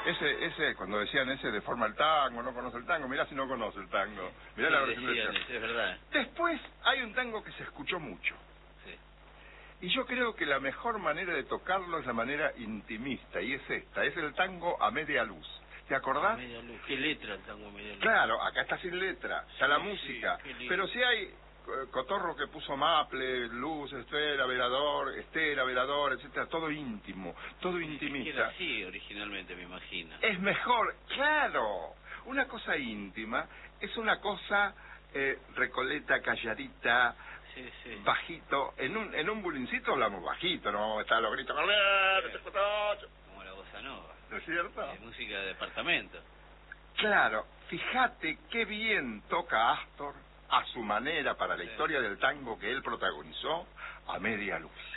Ese, cuando decían ese deforma el tango, no conoce el tango, mirá si no conoce el tango. Mirá la versión del tango. Es verdad. Después hay un tango que se escuchó mucho. Y yo creo que la mejor manera de tocarlo es la manera intimista, y es esta, es el tango a media luz. ¿Te acordás? A media luz. ¿Qué letra el tango a media luz? Claro, acá está sin letra, está la música, pero si hay cotorro que puso maple, luz, estera, velador, etcétera, todo íntimo, todo intimista. Era así originalmente, me imagino. Es mejor, claro, una cosa íntima es una cosa recoleta, calladita, bajito. En un bulincito hablamos bajito, no están los gritos, como la bossa nova. ¿No es cierto? Música de departamento. Claro, fíjate qué bien toca Astor a su manera para la historia del tango que él protagonizó, a media luz.